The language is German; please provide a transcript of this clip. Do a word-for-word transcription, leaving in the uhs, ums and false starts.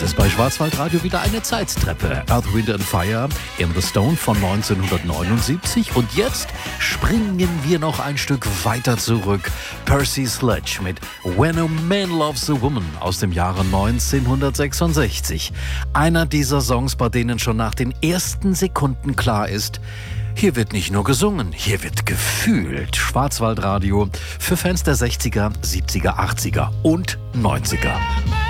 Das ist bei Schwarzwaldradio wieder eine Zeittreppe. Earth, Wind and Fire, In the Stone von neunzehnhundertneunundsiebzig. Und jetzt springen wir noch ein Stück weiter zurück. Percy Sledge mit When a Man Loves a Woman aus dem Jahre neunzehnhundertsechsundsechzig. Einer dieser Songs, bei denen schon nach den ersten Sekunden klar ist, hier wird nicht nur gesungen, hier wird gefühlt. Schwarzwaldradio für Fans der sechziger, siebziger, achtziger und neunziger.